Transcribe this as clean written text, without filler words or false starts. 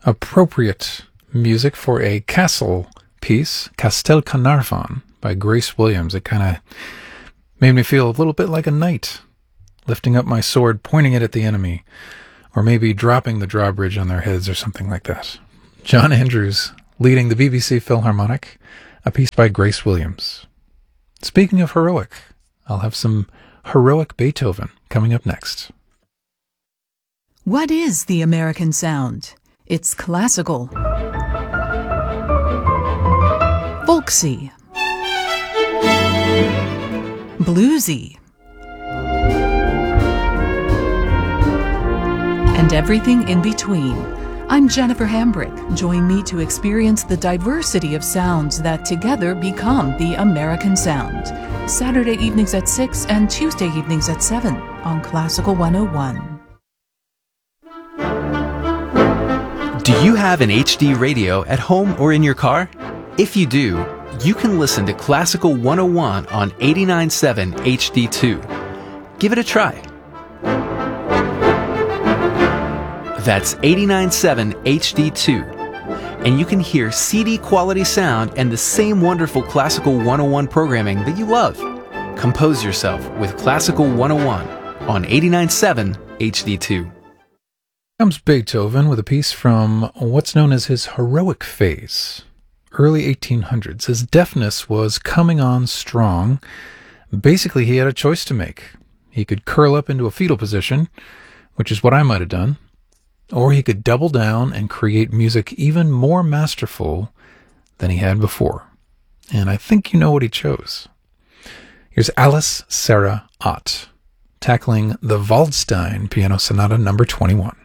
appropriate music for a castle piece, Castel Carnarvon by Grace Williams. It kind of made me feel a little bit like a knight, lifting up my sword, pointing it at the enemy, or maybe dropping the drawbridge on their heads or something like that. John Andrews leading the BBC Philharmonic, a piece by Grace Williams. Speaking of heroic, I'll have some heroic Beethoven coming up next. What is the American sound? It's classical, folksy, bluesy, and everything in between. I'm Jennifer Hambrick. Join me to experience the diversity of sounds that together become the American sound. Saturday evenings at 6 and Tuesday evenings at 7 on Classical 101. Do you have an HD radio at home or in your car? If you do, you can listen to Classical 101 on 89.7 HD2. Give it a try. That's 89.7 HD2. And you can hear CD quality sound and the same wonderful Classical 101 programming that you love. Compose yourself with Classical 101 on 89.7 HD2. Comes Beethoven with a piece from what's known as his heroic phase, early 1800s. His deafness was coming on strong. Basically, he had a choice to make. He could curl up into a fetal position, which is what I might have done, or he could double down and create music even more masterful than he had before. And I think you know what he chose. Here's Alice Sarah Ott tackling the Waldstein Piano Sonata number 21.